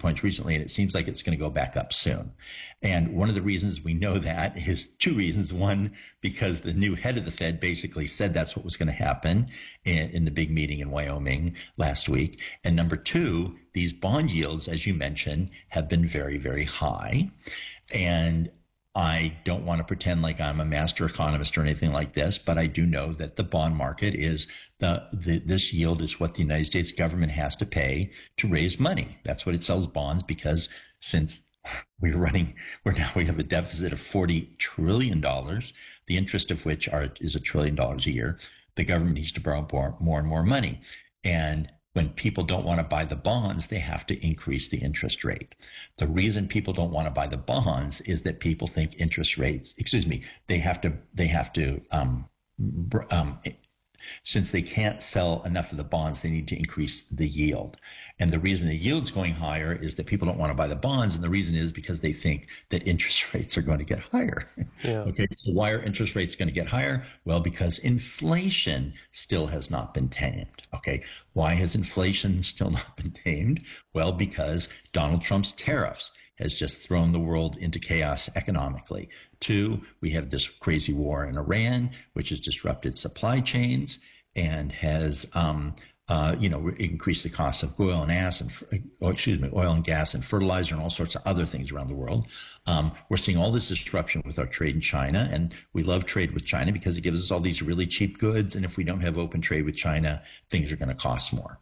points recently, and it seems like it's going to go back up soon. And one of the reasons we know that is two reasons. One, because the new head of the Fed basically said that's what was going to happen in the big meeting in Wyoming last week. And number two, these bond yields, as you mentioned, have been very, very high. And I don't want to pretend like I'm a master economist or anything like this, but I do know that the bond market is this yield is what the United States government has to pay to raise money. That's what it sells bonds, because since we have a deficit of $40 trillion, the interest of which is $1 trillion a year. The government needs to borrow more and more money. And when people don't want to buy the bonds, they have to increase the interest rate. The reason people don't want to buy the bonds is that people think since they can't sell enough of the bonds, they need to increase the yield. And the reason the yield's going higher is that people don't want to buy the bonds. And the reason is because they think that interest rates are going to get higher. Yeah. Okay. So why are interest rates going to get higher? Well, because inflation still has not been tamed. Okay. Why has inflation still not been tamed? Well, because Donald Trump's tariffs has just thrown the world into chaos economically. Two, we have this crazy war in Iran, which has disrupted supply chains and has, increased the cost of oil and gas and fertilizer and all sorts of other things around the world. We're seeing all this disruption with our trade in China, and we love trade with China because it gives us all these really cheap goods. And if we don't have open trade with China, things are going to cost more.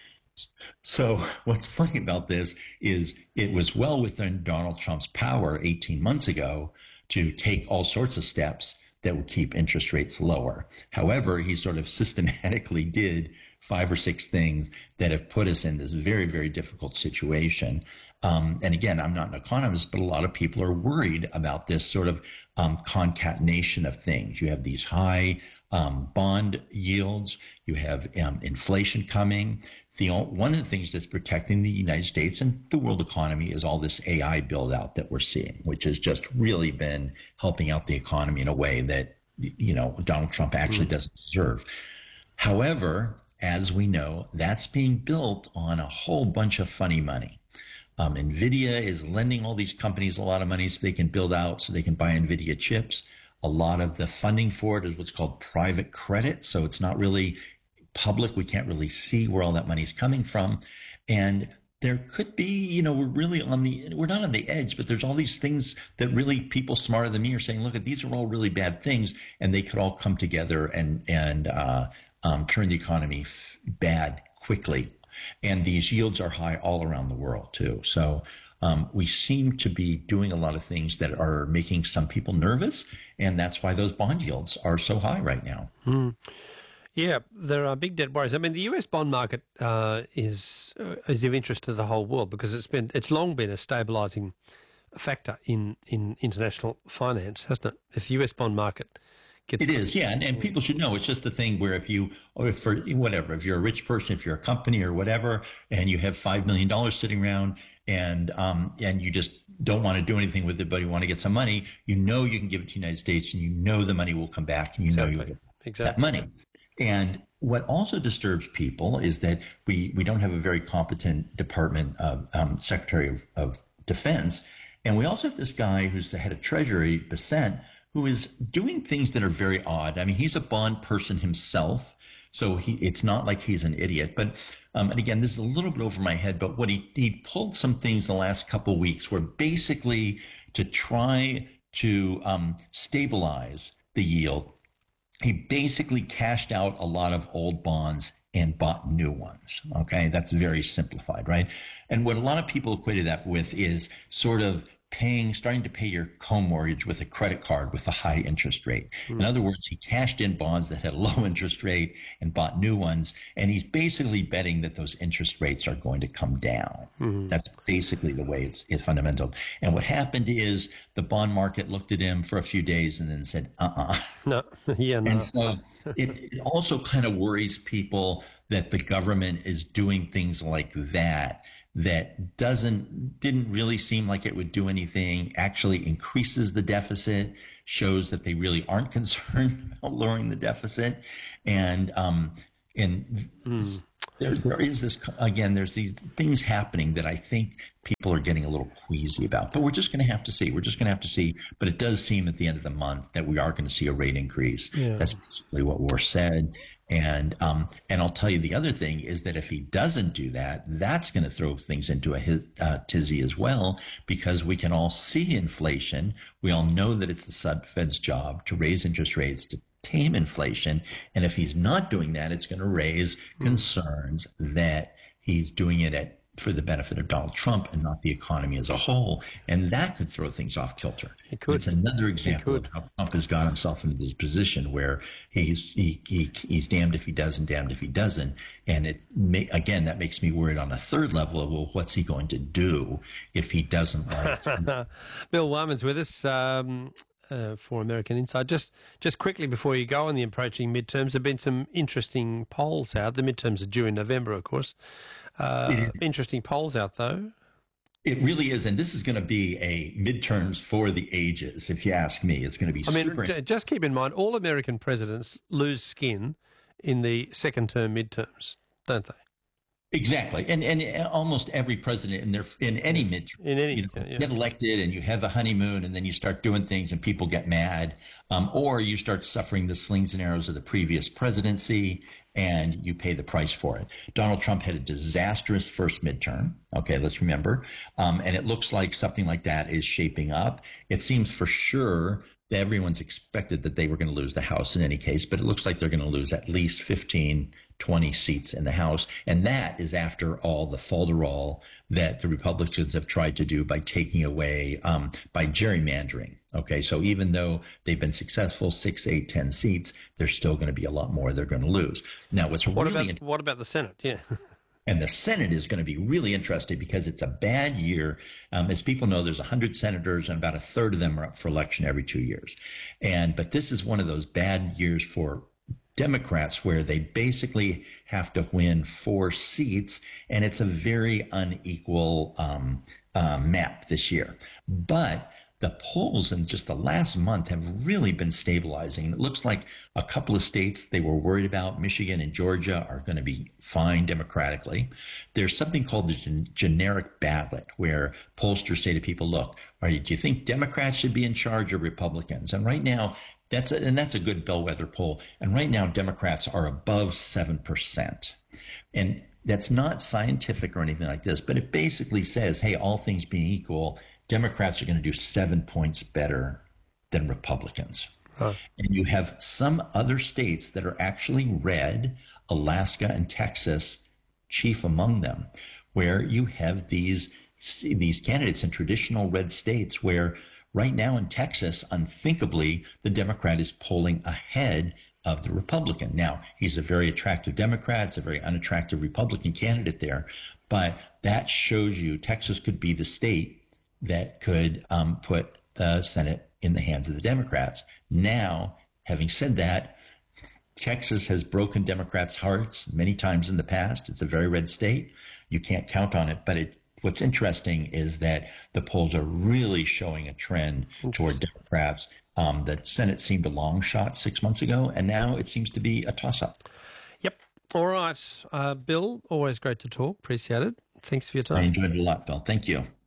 So what's funny about this is it was well within Donald Trump's power 18 months ago to take all sorts of steps that would keep interest rates lower. However, he sort of systematically did 5 or 6 things that have put us in this very, very difficult situation. And again, I'm not an economist, but a lot of people are worried about this sort of concatenation of things. You have these high bond yields. You have inflation coming. One of the things that's protecting the United States and the world economy is all this AI build out that we're seeing, which has just really been helping out the economy in a way that, Donald Trump actually doesn't deserve. However, as we know, that's being built on a whole bunch of funny money. NVIDIA is lending all these companies a lot of money so they can build out, so they can buy NVIDIA chips. A lot of the funding for it is what's called private credit. So it's not really public. We can't really see where all that money is coming from. And there could be, we're not on the edge, but there's all these things that really people smarter than me are saying, look, these are all really bad things, and they could all come together and turn the economy bad quickly. And these yields are high all around the world too. So we seem to be doing a lot of things that are making some people nervous, and that's why those bond yields are so high right now. Yeah, there are big debt worries. I mean, the US bond market is of interest to the whole world because it's long been a stabilising factor in international finance, hasn't it? If the US bond market gets... It is, yeah, and people should know it's just the thing where if you're a rich person, if you're a company or whatever, and you have $5 million sitting around and you just don't want to do anything with it, but you want to get some money, you can give it to the United States, and the money will come back, and you'll get that money. And what also disturbs people is that we don't have a very competent Department of Secretary of Defense. And we also have this guy who's the head of Treasury, Bessent, who is doing things that are very odd. I mean, he's a bond person himself, so it's not like he's an idiot. But and again, this is a little bit over my head, but what he pulled some things the last couple of weeks were basically to try to stabilize the yield. He basically cashed out a lot of old bonds and bought new ones. Okay, that's very simplified, right? And what a lot of people equated that with is sort of starting to pay your home mortgage with a credit card with a high interest rate. In other words, he cashed in bonds that had a low interest rate and bought new ones. And he's basically betting that those interest rates are going to come down. That's basically the way it's fundamental. And what happened is the bond market looked at him for a few days and then said, No. And so it also kind of worries people that the government is doing things like that didn't really seem like it would do anything, actually increases the deficit, shows that they really aren't concerned about lowering the deficit. And there is this, again, there's these things happening that I think people are getting a little queasy about. But we're just going to have to see. We're just going to have to see. But it does seem at the end of the month that we are going to see a rate increase. Yeah. That's basically what War said. And I'll tell you the other thing is that if he doesn't do that, that's going to throw things into a tizzy as well, because we can all see inflation. We all know that it's the Fed's job to raise interest rates to tame inflation. And if he's not doing that, it's going to raise concerns that he's doing it for the benefit of Donald Trump and not the economy as a whole. And that could throw things off kilter. It could. It's another example of how Trump has got himself into this position where he's damned if he does and damned if he doesn't. And again, that makes me worried on a third level of, well, what's he going to do if he doesn't like Bill Wyman's with us. For American Insight. Just quickly before you go on the approaching midterms, there have been some interesting polls out. The midterms are due in November, of course. Interesting polls out, though. It really is, and this is going to be a midterms for the ages, if you ask me. It's going to be super. Just keep in mind, all American presidents lose skin in the second term midterms, don't they? Exactly, and almost every president in any midterm, get elected, and you have a honeymoon, and then you start doing things, and people get mad, or you start suffering the slings and arrows of the previous presidency, and you pay the price for it. Donald Trump had a disastrous first midterm. Okay, let's remember, and it looks like something like that is shaping up. It seems for sure that everyone's expected that they were going to lose the House in any case, but it looks like they're going to lose at least 15, 20 seats in the House. And that is after all the falderall that the Republicans have tried to do by taking away, by gerrymandering. Okay, so even though they've been successful, 6, 8, 10 seats, there's still going to be a lot more they're going to lose. Now, what about the Senate? Yeah. And the Senate is going to be really interesting because it's a bad year. As people know, there's 100 senators and about a third of them are up for election every 2 years. But this is one of those bad years for Democrats where they basically have to win 4 seats, and it's a very unequal map this year. But the polls in just the last month have really been stabilizing. It looks like a couple of states they were worried about, Michigan and Georgia, are going to be fine democratically. There's something called the generic ballot, where pollsters say to people, look, do you think Democrats should be in charge or Republicans? And right now, that's a good bellwether poll. And right now, Democrats are above 7%. And that's not scientific or anything like this, but it basically says, hey, all things being equal, Democrats are going to do 7 points better than Republicans. Huh. And you have some other states that are actually red, Alaska and Texas, chief among them, where you have these candidates in traditional red states where right now in Texas, unthinkably, the Democrat is polling ahead of the Republican. Now, he's a very attractive Democrat. It's a very unattractive Republican candidate there. But that shows you Texas could be the state that could put the Senate in the hands of the Democrats. Now, having said that, Texas has broken Democrats' hearts many times in the past. It's a very red state. You can't count on it. But what's interesting is that the polls are really showing a trend toward Democrats. The Senate seemed a long shot 6 months ago, and now it seems to be a toss-up. Yep. All right. Bill, always great to talk. Appreciate it. Thanks for your time. I enjoyed it a lot, Bill. Thank you.